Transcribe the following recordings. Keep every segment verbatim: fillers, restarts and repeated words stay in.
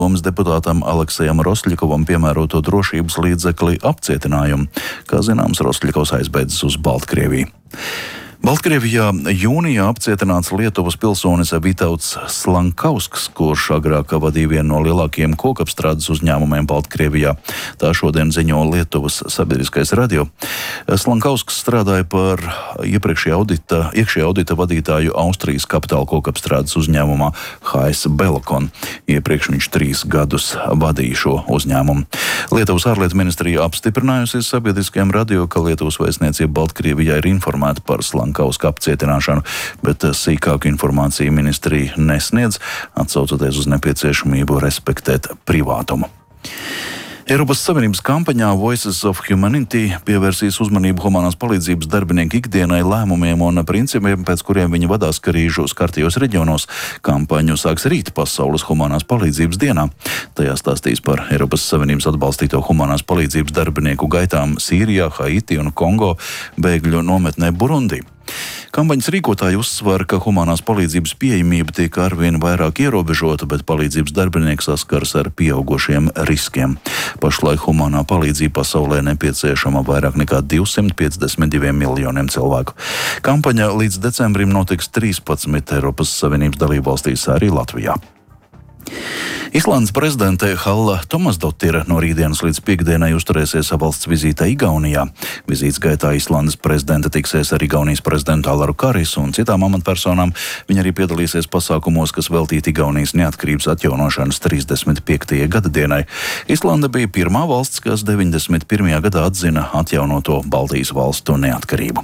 Domas deputātam Aleksejam Rosļikovam piemēroto drošības līdzekli apcietinājumu. Kā zināms, Rosļikovs aizbēdzis uz Baltkrieviju. Baltkrievijā jūnijā apcietināts Lietuvas pilsonis Vitauds Slankausks, kurš agrāk vadīja vienu no lielākajiem kokapstrādes uzņēmumiem Baltkrievijā. Tā šodien ziņo Lietuvas sabiedriskais radio. Slankausks strādāja par iepriekšējā audita, iekšējā audita vadītāju Austrijas kapitāla kokapstrādes uzņēmumā H S Belokon. Iepriekš viņš trīs gadus vadīja šo uzņēmumu. Lietuvas ārlietu ministrija apstiprinājusi sabiedriskajam radio, ka Lietuvas vēstniecība Baltkrievijā ir informēta par Slankausku Kauska apcietināšanu, bet sīkāku informāciju ministrija nesniedz, atsaucoties uz nepieciešamību respektēt privātumu. Eiropas Savienības kampaņā Voices of Humanity pievērsīs uzmanību humanās palīdzības darbinieku ikdienai, lēmumiem un principiem, pēc kuriem viņi vadās karīžu skartajos reģionos. Kampaņu sāks rīt Pasaules humanās palīdzības dienā. Tajā stāstīs par Eiropas Savienības atbalstīto humanās palīdzības darbinieku gaitām Sīrijā, Haiti un Kongo bēgļu nometnē Burundi. Kampaņas rīkotāji uzsver, ka humanās palīdzības pieejamība tiek arvien vairāk ierobežota, bet palīdzības darbinieki saskars ar pieaugušiem riskiem. Pašlaik humanā palīdzība pasaulē nepieciešama vairāk nekā divsimt piecdesmit diviem miljoniem cilvēku. Kampaņa līdz decembrim notiks trīspadsmit Eiropas Savienības dalībvalstīs, arī Latvijā. Islandes prezidente Halla Tomasdottir no rītdienas līdz piekdienai uzturēsies valsts vizītē Igaunijā. Vizītes gaitā Islandes prezidente tiksies ar Igaunijas prezidentu Alaru Karisu un citām amatpersonām. Viņa arī piedalīsies pasākumos, kas veltīti Igaunijas neatkarības atjaunošanas trīsdesmit piektajai gada dienai. Islande bija pirmā valsts, kas deviņdesmit pirmajā gadā atzina atjaunoto Baltijas valstu neatkarību.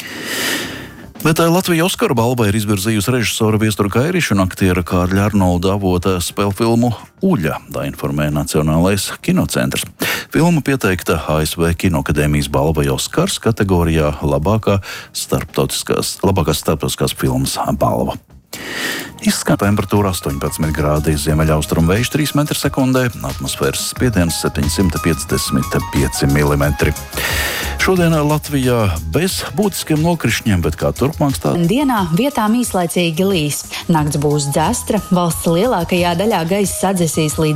Bet Latvija Oskaru balva ir izvirzījusi režisora Viesturu Kairiša un aktiera Kārļa Arnolda avota spēļu filmu Uļa, tā informē Nacionālais kinocentrs. Filma pieteikta A S V Kinoakadēmijas balvai Oskars kategorijā labākā starptautiskās, labākās starptautiskās filmas balva. Izskan temperatūra astoņpadsmit grādi, ziemeļaustrumu vējš trīs metri sekundē, atmosfēras spiediens septiņsimt piecdesmit pieci milimetri. Šodien Latvijā bez būtiskiem nokrišņiem, bet kā turpmāk stāv. Dienā vietām īslaicīgi līs. Nakts būs dzestra, valsts lielākajā daļā gaisa sadzesīs līdz